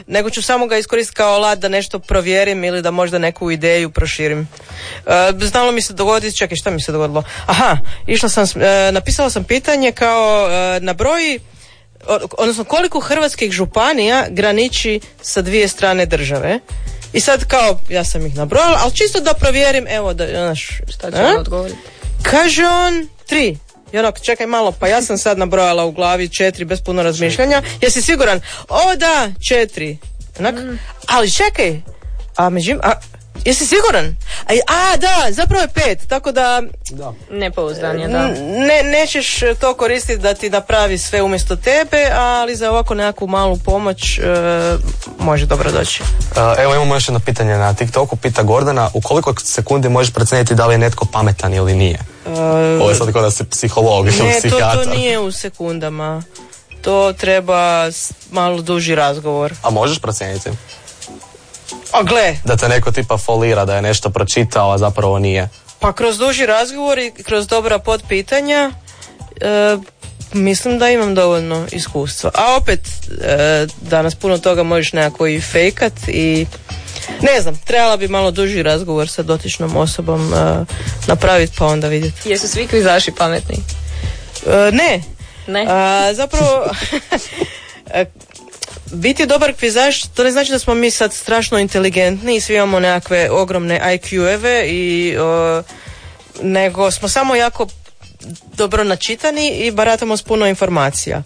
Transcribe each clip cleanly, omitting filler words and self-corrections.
nego ću samo ga iskoristiti kao alat da nešto provjerim ili da možda neku ideju proširim. Znalo mi se dogoditi, čekaj, šta mi se dogodilo? Aha, napisala sam pitanje kao nabroji, odnosno koliko hrvatskih županija graniči sa dvije strane države. I sad kao, ja sam ih nabrojala, ali čisto da provjerim, evo da, šta će on odgovoriti? Kaže on 3. I onak, čekaj malo, pa ja sam sad nabrojala u glavi 4 bez puno razmišljanja. Jesi siguran? O da, 4. Onak, ali čekaj, jesi siguran? Da, zapravo je 5, tako da... Nepouzdan je, da. Nećeš to koristiti da ti napravi sve umjesto tebe, ali za ovako nekakvu malu pomoć može dobro doći. Evo imamo još jedno pitanje na TikToku, pita Gordana, u koliko sekundi možeš procijeniti da li je netko pametan ili nije? Ovo je sad kao da si psiholog ili psihijatar. Ne, to nije u sekundama. To treba malo duži razgovor. A možeš procijeniti? A gle. Da te neko tipa folira da je nešto pročitao, a zapravo nije. Pa kroz duži razgovor i kroz dobra podpitanja mislim da imam dovoljno iskustva. A opet danas puno toga možeš nekako i fejkat i ne znam, trebala bi malo duži razgovor sa dotičnom osobom napraviti pa onda vidjeti. Jesu svi kvizaši pametni? Ne. Zapravo biti dobar kvizaš, to ne znači da smo mi sad strašno inteligentni i svi imamo nekakve ogromne IQ-eve nego smo samo jako dobro načitani i baratamo s puno informacija.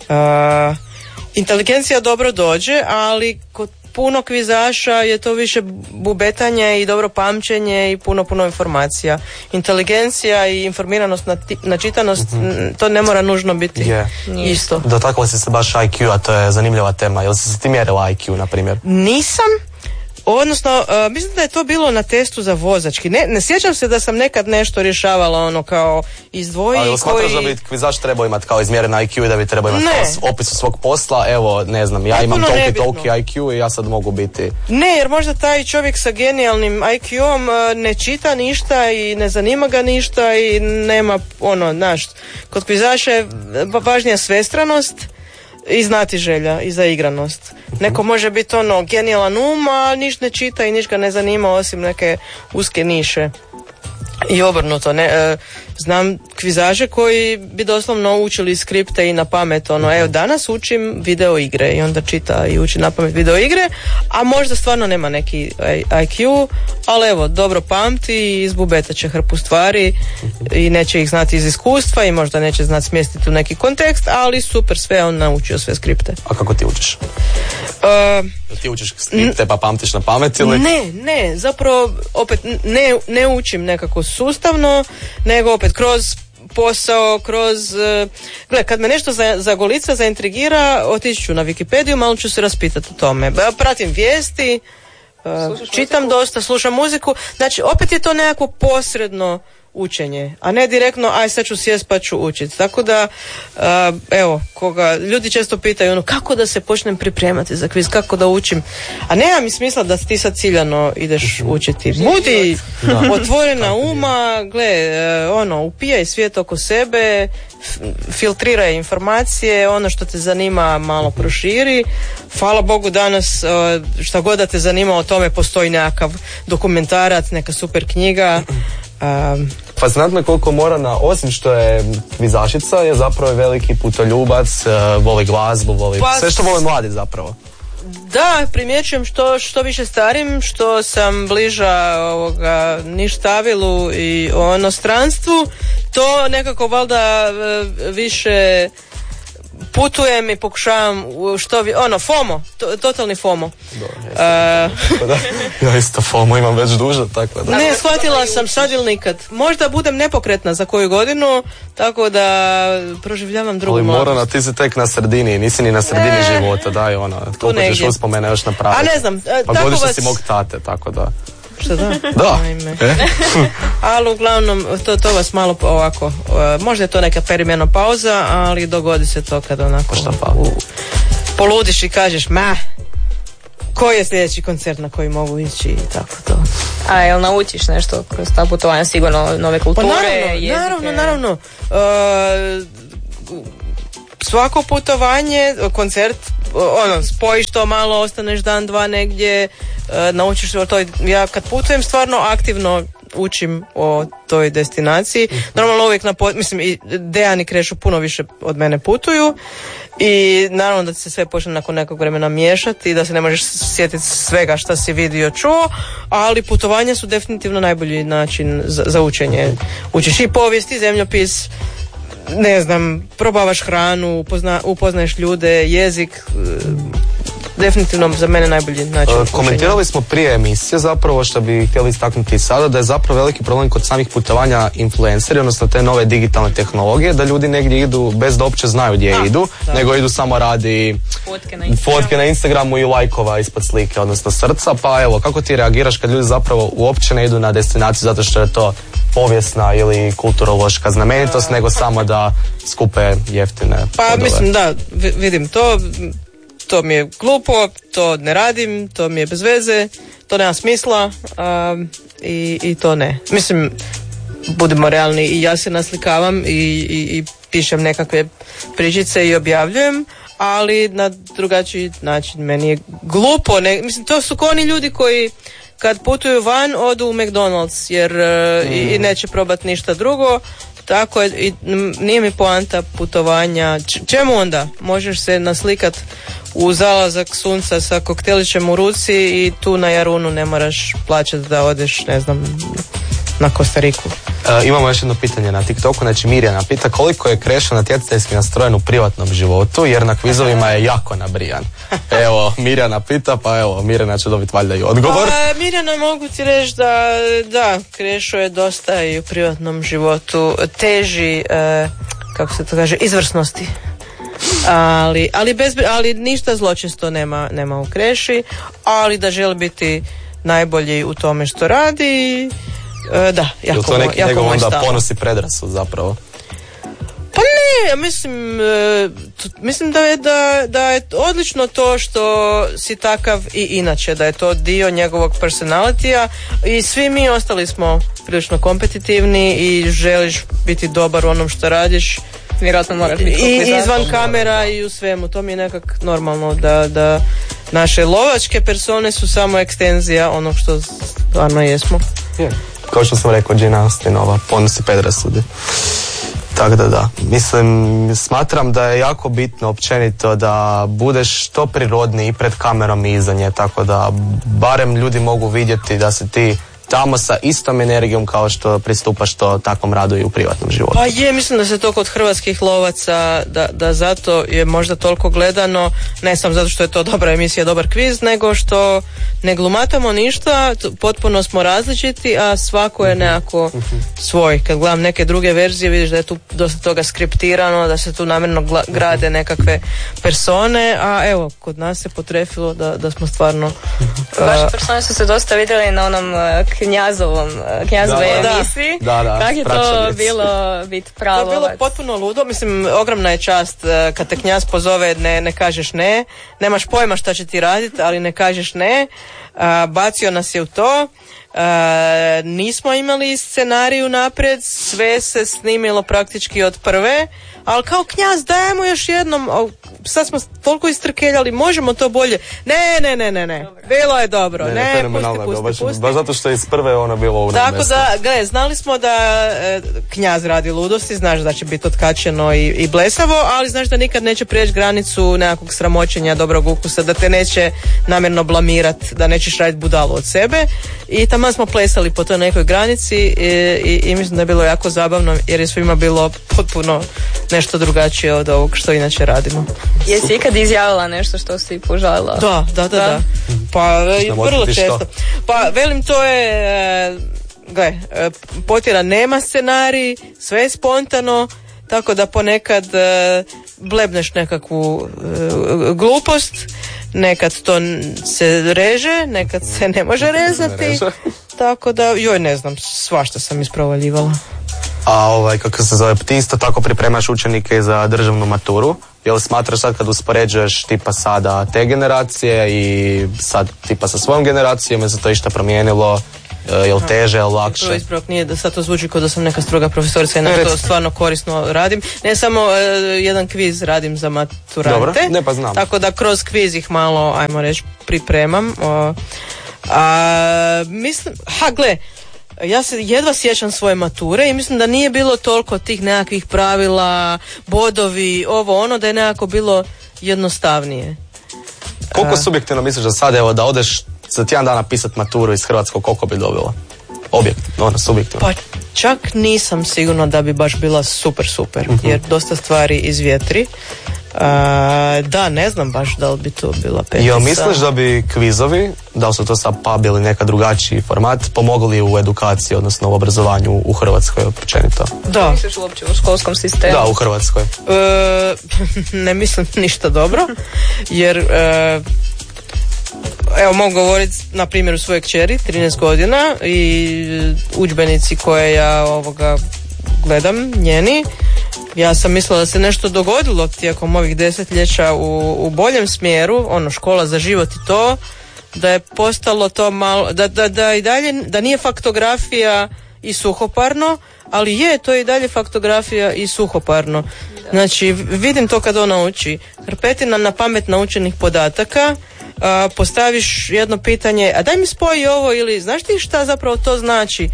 Inteligencija dobro dođe, ali kod puno kvizaša je to više bubetanje i dobro pamćenje i puno informacija. Inteligencija i informiranost, načitanost, to ne mora nužno biti isto. Dotakla si se baš IQ, a to je zanimljiva tema. Jel si ti mjerila IQ, na primjer? Nisam. Odnosno, mislim da je to bilo na testu za vozački. Ne sjećam se da sam nekad nešto rješavala ono kao izdvoji. Ali smatraš da bi kvizaš trebao imati kao izmjeren IQ i da bi trebao imati kao opis svog posla? Evo, ne znam, ja imam toliki IQ i ja sad mogu biti... Ne, jer možda taj čovjek sa genijalnim IQ-om ne čita ništa i ne zanima ga ništa i nema kod kvizaša je važnija svestranost i znatiželja i zaigranost. Neko može biti genijalan a niš ne čita i niš ga ne zanima osim neke uske niše. I obrnuto, znam kvizaže koji bi doslovno učili skripte i na pamet, evo danas učim video igre i onda čita i uči na pamet video igre, a možda stvarno nema neki IQ, ali evo, dobro pamti i izbubetat će hrpu stvari i neće ih znati iz iskustva i možda neće znati smjestiti u neki kontekst, ali super, sve on naučio, sve skripte. A kako ti učiš? Ti učiš skripte pa pamtiš na pamet ili? Ne, zapravo opet ne učim nekako sustavno, nego opet kroz posao, kad me nešto zagolica, zaintrigira, otići ću na Wikipediju, malo ću se raspitati o tome. Pratim vijesti, čitam dosta, slušam muziku, znači opet je to nekako posredno učenje, a ne direktno sad ću sjest pa ću učiti. Tako da, evo, ljudi često pitaju kako da se počnem pripremati za kviz, kako da učim. A nema mi smisla da ti sad ciljano ideš učiti. Budi otvorena uma, upijaj svijet oko sebe, filtriraj informacije, ono što te zanima malo proširi. Hvala Bogu danas šta god da te zanima o tome postoji nekakav dokumentarac, neka super knjiga. Fascinantno je koliko Morana, osim što je kvizašica, je zapravo veliki putoljubac, voli glazbu, voli sve što vole mladi zapravo. Da, primjećujem što više starim, što sam bliža ništavilu i onostranstvu, to nekako valjda više putujem i pokušavam FOMO, totalni FOMO. Ja isto FOMO imam već duže, tako da. Ne, shvatila sam sad ili nikad. Možda budem nepokretna za koju godinu, tako da proživljavam drugu mladost. Ali Morana, ti si tek na sredini, nisi ni na sredini života, daj koliko ćeš uspomene još napraviti. A ne znam, pa godišnje si mog tate, tako da. Što da? Da. Ali uglavnom, to vas malo ovako, možda je to neka perimjerna pauza, ali dogodi se to kad onako poludiš i kažeš, koji je sljedeći koncert na koji mogu ići i tako to. A jel naučiš nešto kroz ta putovanja, sigurno nove kulture, jezike? Naravno. Svako putovanje, koncert spojiš to malo, ostaneš dan, dva negdje, naučiš o toj, ja kad putujem stvarno aktivno učim o toj destinaciji. Normalno uvijek mislim i Dejan i Krešo puno više od mene putuju i naravno da se sve počne nakon nekog vremena miješati i da se ne možeš sjetiti svega šta si vidio, čuo, ali putovanja su definitivno najbolji način za učenje. Učiš i povijest i zemljopis, ne znam, probavaš hranu, upoznaješ ljude, jezik, definitivno za mene najbolji način. Komentirali smo prije emisije zapravo, što bi htjeli istaknuti i sada, da je zapravo veliki problem kod samih putovanja influenceri, odnosno te nove digitalne tehnologije, da ljudi negdje idu bez da uopće znaju gdje idu, nego idu samo radi fotke na Instagramu i lajkova ispod slike, odnosno srca. Pa evo, kako ti reagiraš kad ljudi zapravo uopće ne idu na destinaciju zato što je to povijesna ili kulturološka znamenitost, nego samo da skupe jeftine podove? Mislim da, vidim to mi je glupo, to ne radim, to mi je bez veze, to nema smisla i to ne. Mislim, budimo realni, i ja se naslikavam i pišem nekakve pričice i objavljujem, ali na drugačiji način. Meni je glupo, mislim, to su oni ljudi koji kad putuju van odu u McDonald's jer i neće probati ništa drugo. Tako je, i nije mi poanta putovanja. Čemu onda? Možeš se naslikat u zalazak sunca sa koktelićem u ruci i tu na Jarunu ne moraš plaćati da odeš, ne znam, na Kostariku. Imamo još jedno pitanje na TikToku, znači Mirjana pita koliko je Krešo natjecateljski nastrojen u privatnom životu, jer na kvizovima je jako nabrijan. Evo, Mirjana pita, pa evo, Mirjana će dobiti valjda i odgovor. Mirjana, mogu ti reći da, Krešo je dosta i u privatnom životu teži, kako se to kaže, izvrsnosti. Ali ništa zločesto nema u Kreši, ali da želi biti najbolji u tome što radi. Da, jako to neki jako njegov moj onda stav. ponosi predrasud zapravo? Pa ne, mislim da je odlično to što si takav i inače, da je to dio njegovog personalitija i svi mi ostali smo prilično kompetitivni i želiš biti dobar u onom što radiš. Vjerojatno moraš biti i izvan kamera i u svemu. To mi je nekak normalno da naše lovačke persone su samo ekstenzija onog što stvarno jesmo. Yeah. Kao što sam rekao, Jane Austenova ponosi predrasude. Tako da. Mislim, smatram da je jako bitno općenito da budeš što prirodniji i pred kamerom i iza nje, tako da barem ljudi mogu vidjeti da si ti tamo sa istom energijom kao što pristupaš to takvom radu i u privatnom životu. Pa mislim da se to kod hrvatskih lovaca, da zato je možda toliko gledano, ne samo zato što je to dobra emisija, dobar kviz, nego što ne glumatamo ništa, potpuno smo različiti, a svako je nekako svoj. Kad gledam neke druge verzije, vidiš da je tu dosta toga skriptirano, da se tu namjerno grade nekakve persone, a evo, kod nas se potrefilo da smo stvarno... Vaše persone su se dosta vidjeli na onom Knjazovoj emisiji. Kako je to bilo biti pravovac? To je bilo potpuno ludo. Mislim, ogromna je čast kad te Knjaz pozove, ne kažeš ne. Nemaš pojma šta će ti raditi, ali ne kažeš ne. Bacio nas je u to. Nismo imali scenariju naprijed, sve se snimilo praktički od prve, ali kao Knjaz, dajemo još jednom, sad smo toliko istrkeljali, možemo to bolje. Ne. Bilo je dobro. Pusti. Baš zato što iz prve ono bilo u tako mjestu. Da, gledaj, znali smo da Knjaz radi ludosti, znaš da će biti otkačeno i blesavo, ali znaš da nikad neće prijeći granicu nekakvog sramoćenja, dobrog ukusa, da te neće namjerno blamirati, da nećeš raditi budalu od sebe. I taman smo plesali po toj nekoj granici i mislim da je bilo jako zabavno jer je svima bilo potpuno nešto drugačije od ovog što inače radimo. Jesi ikad izjavila nešto što si požalila? Da. Pa vrlo često. Pa velim, to je Potjera nema scenarij, sve je spontano, tako da ponekad blebneš nekakvu glupost, nekad to se reže, nekad se ne može rezati, tako da, ne znam, svašta sam isprovaljivala. A kako se zove, ti isto tako pripremaš učenike za državnu maturu? Jel smatraš sad kad uspoređuješ tipa sada te generacije i sad tipa sa svojom generacijom, je se to išta promijenilo? jel teže, jel lakše? To ispravak nije da sad to zvuči kao da sam neka stroga profesorica i nešto stvarno korisno radim. Ne samo jedan kviz radim za maturante. Dobro, ne pa znam. Tako da kroz kviz ih malo, ajmo reći, pripremam. Mislim, gle, ja se jedva sjećam svoje mature i mislim da nije bilo toliko tih nekakvih pravila, bodovi, ovo ono, da je nekako bilo jednostavnije. Koliko subjektivno misliš da sad, evo, da odeš za tjedan dana pisat maturu iz hrvatskog, koliko bi dobila? Objektivno, subjektivno. Pa čak nisam sigurna da bi baš bila super, jer dosta stvari izvjetri. Da, ne znam baš da li bi to bila petica. Jel misliš da bi kvizovi, da li su to sad pub ili neka drugačiji format, pomogli u edukaciji, odnosno u obrazovanju u Hrvatskoj općenito? Da. Misliš uopće u školskom sistemu? Da, u Hrvatskoj. Ne mislim ništa dobro, jer evo mogu govoriti na primjeru svoje kćeri, 13 godina, i udžbenici koje ja gledam, njeni, ja sam mislila da se nešto dogodilo tijekom ovih desetljeća u boljem smjeru, škola za život i to, da je postalo to malo, da i dalje, da nije faktografija i suhoparno, ali to je i dalje faktografija i suhoparno. Znači, vidim to kad ona uči. Hrpetina na pamet naučenih podataka, postaviš jedno pitanje, a daj mi spoji ovo, ili znaš ti šta zapravo to znači?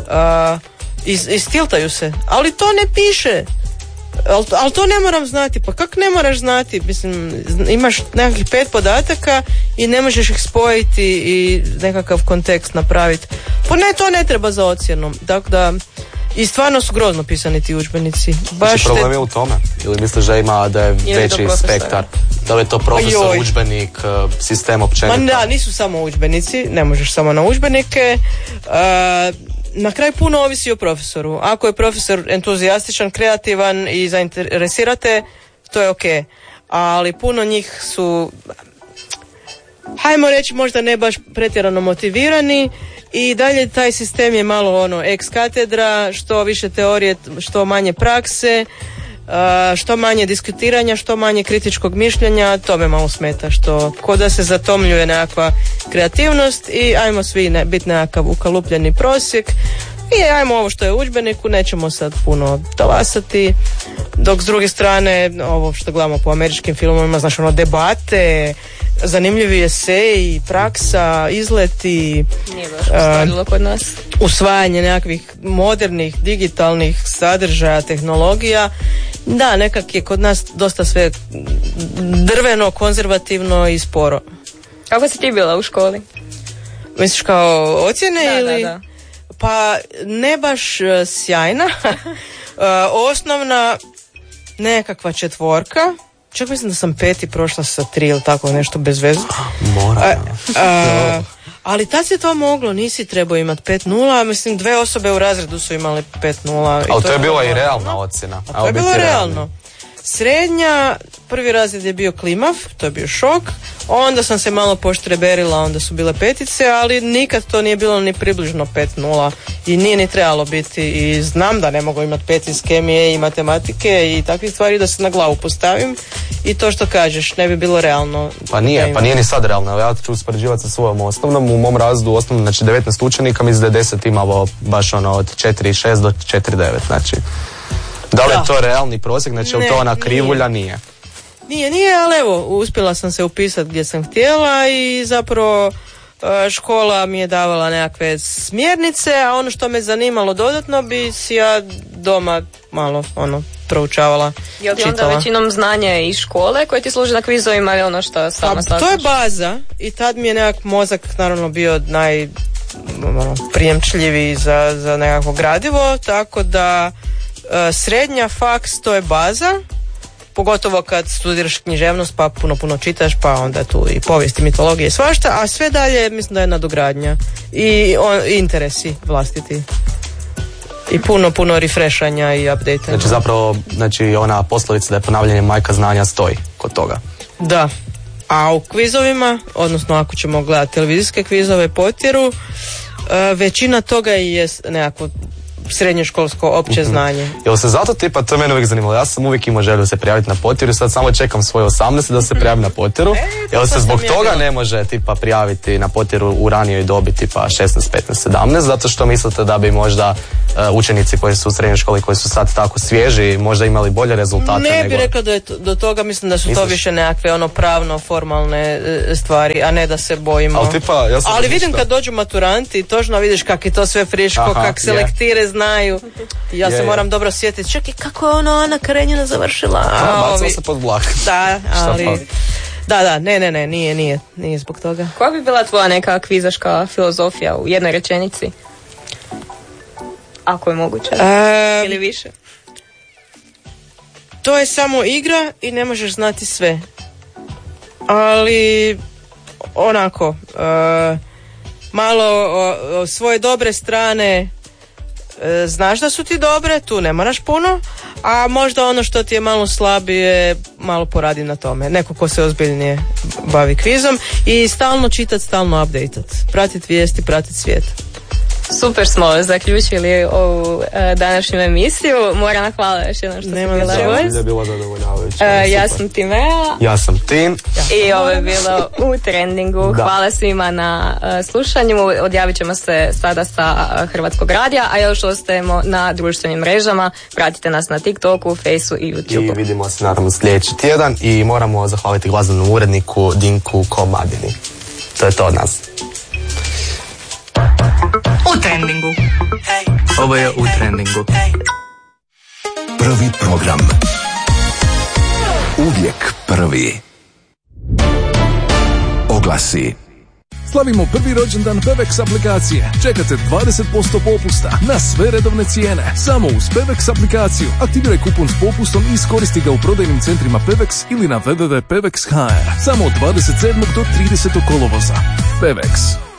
Istiltaju se, ali to ne piše. Ali to ne moram znati. Pa kako ne moraš znati? Mislim, imaš nekakvih 5 podataka i ne možeš ih spojiti i nekakav kontekst napraviti. Pa ne, to ne treba za ocjenu. Dakle, da, i stvarno su grozno pisani ti udžbenici. Baš problem je u tome? Ili misliš da je veći spektar? Da li je to profesor, udžbenik, sistem općenito? Ma da, nisu samo udžbenici, ne možeš samo na udžbenike. Na kraju puno ovisi o profesoru. Ako je profesor entuzijastičan, kreativan i zainteresirate, to je ok. Ali puno njih su, hajmo reći, možda ne baš pretjerano motivirani i dalje taj sistem je malo ex katedra, što više teorije, što manje prakse, što manje diskutiranja, što manje kritičkog mišljenja. To me malo smeta, što ko da se zatomljuje nekakva kreativnost i ajmo svi biti nekakav ukalupljeni prosjek i ajmo ovo što je u udžbeniku, nećemo sad puno talasati, dok s druge strane ovo što gledamo po američkim filmovima, znaš, debate, zanimljivi eseji, praksa, izleti, nije baš ostvarilo kod nas, usvajanje nekakvih modernih digitalnih sadržaja, tehnologija. Da, nekak je kod nas dosta sve drveno, konzervativno i sporo. Kako si ti bila u školi? Misliš kao ocjene da, ili? Da. Pa ne baš sjajna. Osnovna nekakva 4. Čak mislim da sam 5 prošla sa 3 ili tako nešto bez veze. Ali tad se to moglo, nisi trebao imati 5.0, mislim 2 osobe u razredu su imali 5.0. Ali to je bila i realna ocjena. To je bilo realno. Srednja, 1. razred je bio klimav, to je bio šok, onda sam se malo poštreberila, onda su bile 5, ali nikad to nije bilo ni približno 5.0 i nije ni trebalo biti i znam da ne mogu imati 5 iz kemije i matematike i takvih stvari, da se na glavu postavim i to što kažeš ne bi bilo realno. Pa nije ni sad realno, ja ću uspoređivati sa svojom osnovnom, u mom razredu osnovnom, znači 19 učenika, mislim da je 10 imalo baš od 4.6 do 4.9, znači. Da li je to realni prosjek, znači je to ona krivulja? Nije, ali evo, uspjela sam se upisati gdje sam htjela i zapravo škola mi je davala nekakve smjernice, a ono što me zanimalo dodatno bi si ja doma malo proučavala, čitala. Je li onda većinom znanje iz škole koje ti služi na kvizovima ili ono što sama saznaš? To je baza i tad mi je nekak mozak naravno bio prijemčljiviji za nekakvo gradivo, tako da srednja faks to je baza, pogotovo kad studiraš književnost pa puno čitaš, pa onda tu i povijest i mitologije i svašta, a sve dalje mislim da je nadogradnja i interesi vlastiti i puno refreshanja i update. Znači zapravo ona poslovica da je ponavljanje majka znanja stoji kod toga. Da, a u kvizovima, odnosno ako ćemo gledati televizijske kvizove potjeru, većina toga je nekako srednjoškolsko opće znanje. Jel se zato tipa, to je mene uvijek zanimalo, ja sam uvijek imao želju se prijaviti na Potjeru i sad samo čekam svoje 18 da se prijavim na Potjeru. Jel se zbog toga ne može tipa prijaviti na Potjeru u ranijoj dobi tipa 16, 15, 17, zato što mislite da bi možda učenici koji su u srednjoj školi, koji su sad tako svježi, možda imali bolje rezultate? Ne bih rekla da je do toga, mislim da su to više nekakve pravno formalne stvari, a ne da se bojimo. Ali vidim kad dođu maturanti, točno vidiš kak je to sve friško, kak se lektire znaju. Ja se moram dobro sjetiti, čekaj kako je Ana Karenjina završila. Bacila se pod vlak. Da, ali... Da, ne, nije zbog toga. Koja bi bila tvoja neka kvizaška filozofija u jednoj rečenici? Ako je moguće. Ili više? To je samo igra i ne možeš znati sve. Ali onako malo svoje dobre strane znaš da su ti dobre, tu ne moraš puno, a možda ono što ti je malo slabije, malo poradi na tome. Neko ko se ozbiljnije bavi kvizom i stalno čitat, stalno updateat. Pratit vijesti, pratit svijet. Super smo zaključili ovu današnju emisiju. Moram hvala još jednom što si bila gost. Je bilo zadovoljavajuće. Ja sam Timea. Ja sam Tim. I ovo je bilo u Trendingu. Hvala svima na slušanju. Odjavit ćemo se sada sa Hrvatskog radija, a još ostajemo na društvenim mrežama. Pratite nas na TikToku, Faceu i YouTubeu. I vidimo se naravno sljedeći tjedan i moramo zahvaliti glazbenom uredniku Dinku Komadini. To je to od nas. U Trendingu. Ovo je U Trendingu. Prvi program. Uvijek prvi. Oglasi. Slavimo prvi rođendan Pevex aplikacije. Čekate 20% popusta na sve redovne cijene. Samo uz Pevex aplikaciju. Aktiviraj kupon s popustom i iskoristi ga u prodajnim centrima Pevex ili na www.pevex.hr. Samo od 27. do 30. kolovoza. Pevex.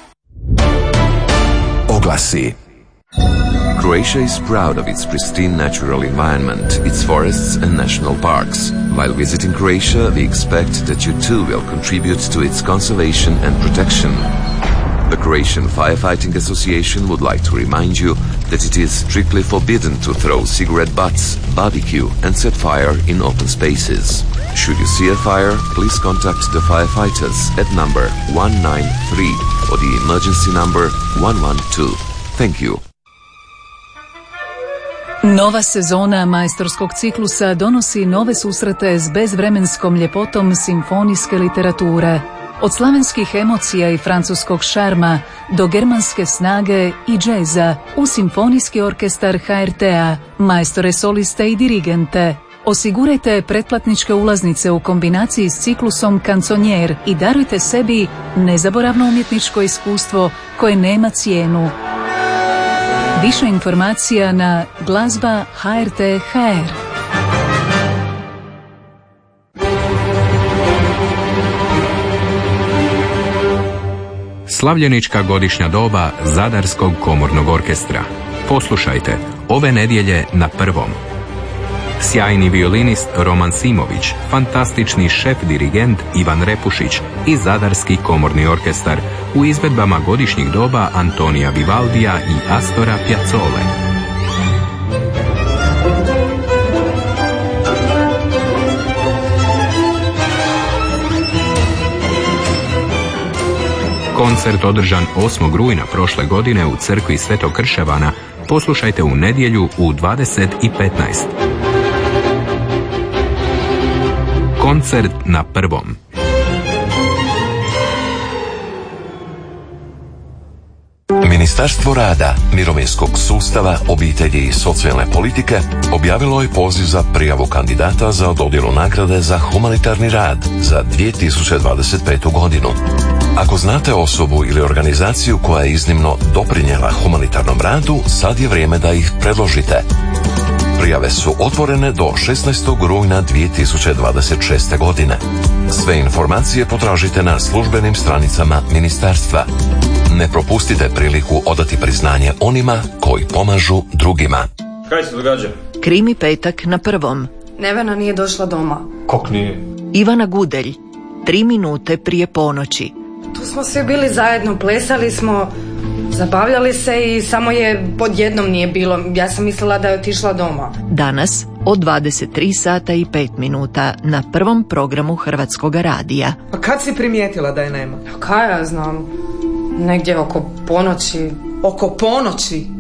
Oglasi. Croatia is proud of its pristine natural environment, its forests and national parks. While visiting Croatia, we expect that you too will contribute to its conservation and protection. The Croatian Firefighting Association would like to remind you that it is strictly forbidden to throw cigarette butts, barbecue and set fire in open spaces. Should you see a fire, please contact the firefighters at number 193 or the emergency number 112. Thank you. Nova sezona majstorskog ciklusa donosi nove susrete s bezvremenskom ljepotom simfonijske literature. Od slavenskih emocija i francuskog šarma do germanske snage i džeza u simfonijski orkestar HRT-a, majstore soliste i dirigente. Osigurajte pretplatničke ulaznice u kombinaciji s ciklusom Kanconier i darujte sebi nezaboravno umjetničko iskustvo koje nema cijenu. Više informacija na glazba HRT.hr. Slavljenička godišnja doba Zadarskog komornog orkestra. Poslušajte ove nedjelje na Prvom. Sjajni violinist Roman Simović, fantastični šef dirigent Ivan Repušić i Zadarski komorni orkestar u izvedbama godišnjih doba Antonija Vivaldija i Astora Piazzole. Koncert održan 8. rujna prošle godine u crkvi Svetog Krševana poslušajte u nedjelju u 20:15. Koncert na Prvom. Ministarstvo rada, mirovinskog sustava, obitelji i socijalne politike objavilo je poziv za prijavu kandidata za dodjelu nagrade za humanitarni rad za 2025. godinu. Ako znate osobu ili organizaciju koja je iznimno doprinijela humanitarnom radu, sad je vrijeme da ih predložite. Prijave su otvorene do 16. rujna 2026. godine. Sve informacije potražite na službenim stranicama ministarstva. Ne propustite priliku odati priznanje onima koji pomažu drugima. Kaj se događa? Krimi petak na Prvom. Nevena nije došla doma. Kok nije? Ivana Gudelj, 3 minute prije ponoći. Tu smo svi bili zajedno, plesali smo, Zabavljali se i samo je odjednom nije bilo. Ja sam mislila da je otišla doma. Danas od 23 sata i 5 minuta na prvom programu Hrvatskog radija. A kad si primijetila da je nema? Kaj ja znam, negdje oko ponoći. Oko ponoći?